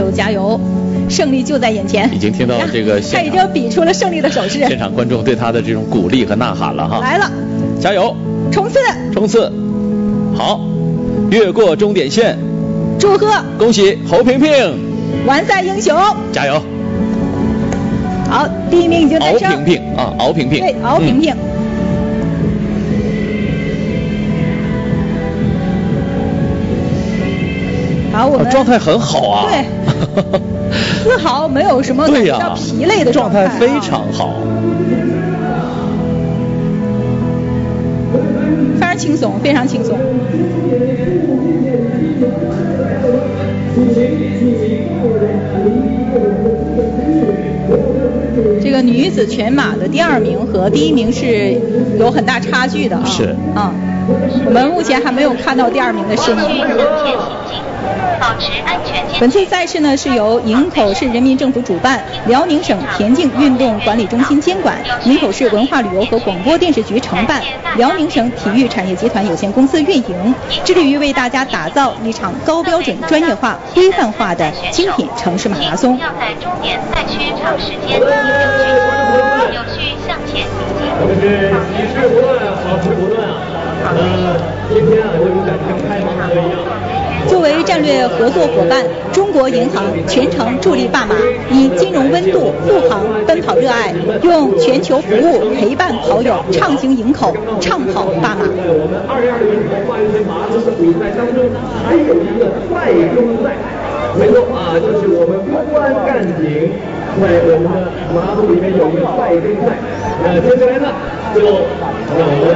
油加油！胜利就在眼前。 已经听到这个他已经比出了胜利的手势。 现场观众对他的这种鼓励和呐喊了哈。 来了， 加油！ 冲刺！ 冲刺！好，越过终点线。 祝贺！ 恭喜侯萍萍！ 完赛英雄！ 加油！ 好，第1名已经诞生。 敖萍萍啊，敖萍萍。 对，敖萍萍。好，我们状态很好啊。 对，丝毫没有什么感觉到疲累的状态非常好， 非常轻松，非常轻松。这个女子全马的第2名和第1名是有很大差距的啊。 是。 我们目前还没有看到第2名的身影。 保持安全。 本次赛事呢是由营口市人民政府主办，辽宁省田径运动管理中心监管，营口市文化旅游和广播电视局承办，辽宁省体育产业集团有限公司运营，致力于为大家打造一场高标准、专业化、规范化的精品城市马拉松。 要在终点赛区长时间有序向前行进。 我们是喜事不断，好事不断啊！今天啊，就跟咱们开盲盒一样。 作为战略合作伙伴，中国银行全程助力坝马，以金融温度护航奔跑热爱，用全球服务陪伴跑友畅行营口，畅跑坝马。 我们2020年半程马拉松的比赛当中，还有一个赛中赛，没错啊，就是我们公安干警在我们的马拉松里面有一个赛中赛。接下来呢，就让我们